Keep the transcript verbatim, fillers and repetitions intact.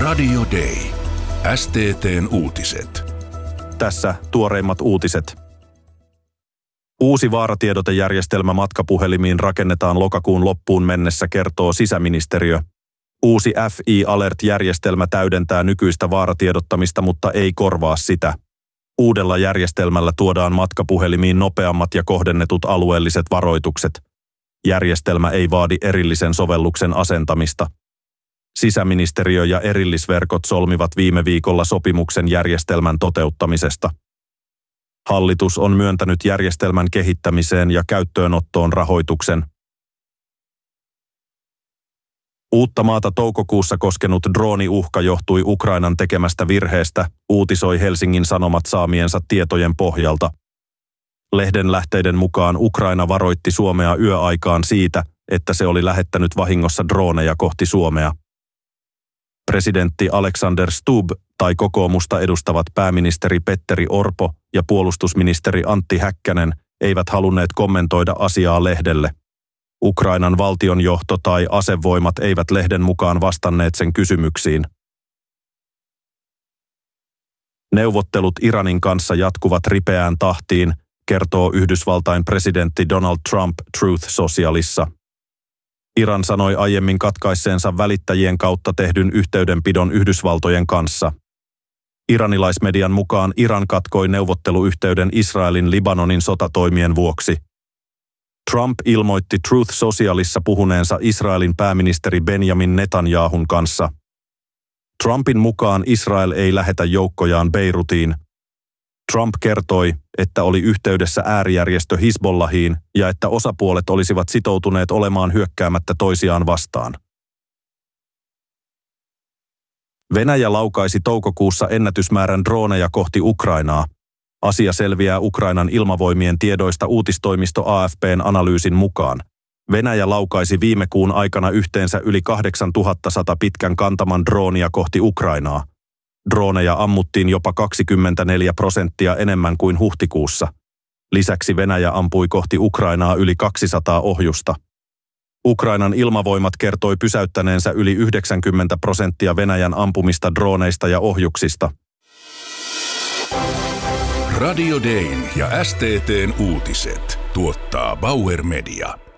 Radio Day. S T T:n uutiset. Tässä tuoreimmat uutiset. Uusi vaaratiedotejärjestelmä matkapuhelimiin rakennetaan lokakuun loppuun mennessä, kertoo sisäministeriö. Uusi F I Alert-järjestelmä täydentää nykyistä vaaratiedottamista, mutta ei korvaa sitä. Uudella järjestelmällä tuodaan matkapuhelimiin nopeammat ja kohdennetut alueelliset varoitukset. Järjestelmä ei vaadi erillisen sovelluksen asentamista. Sisäministeriö ja erillisverkot solmivat viime viikolla sopimuksen järjestelmän toteuttamisesta. Hallitus on myöntänyt järjestelmän kehittämiseen ja käyttöönottoon rahoituksen. Uuttamaata toukokuussa koskenut drooniuhka johtui Ukrainan tekemästä virheestä, uutisoi Helsingin Sanomat saamiensa tietojen pohjalta. Lehden lähteiden mukaan Ukraina varoitti Suomea yöaikaan siitä, että se oli lähettänyt vahingossa drooneja kohti Suomea. Presidentti Alexander Stubb tai kokoomusta edustavat pääministeri Petteri Orpo ja puolustusministeri Antti Häkkänen eivät halunneet kommentoida asiaa lehdelle. Ukrainan valtionjohto tai asevoimat eivät lehden mukaan vastanneet sen kysymyksiin. Neuvottelut Iranin kanssa jatkuvat ripeään tahtiin, kertoo Yhdysvaltain presidentti Donald Trump Truth Socialissa. Iran sanoi aiemmin katkaisseensa välittäjien kautta tehdyn yhteydenpidon Yhdysvaltojen kanssa. Iranilaismedian mukaan Iran katkoi neuvotteluyhteyden Israelin Libanonin sotatoimien vuoksi. Trump ilmoitti Truth Socialissa puhuneensa Israelin pääministeri Benjamin Netanyahun kanssa. Trumpin mukaan Israel ei lähetä joukkojaan Beirutiin. Trump kertoi, että oli yhteydessä äärijärjestö Hizbollahiin ja että osapuolet olisivat sitoutuneet olemaan hyökkäämättä toisiaan vastaan. Venäjä laukaisi toukokuussa ennätysmäärän drooneja kohti Ukrainaa. Asia selviää Ukrainan ilmavoimien tiedoista uutistoimisto A F P:n analyysin mukaan. Venäjä laukaisi viime kuun aikana yhteensä yli kahdeksantuhatta pitkän kantaman droonia kohti Ukrainaa. Drooneja ammuttiin jopa kaksikymmentäneljä prosenttia enemmän kuin huhtikuussa. Lisäksi Venäjä ampui kohti Ukrainaa yli kaksisataa ohjusta. Ukrainan ilmavoimat kertoi pysäyttäneensä yli yhdeksänkymmentä prosenttia Venäjän ampumista drooneista ja ohjuksista. Radio Dayn ja S T T:n uutiset tuottaa Bauer Media.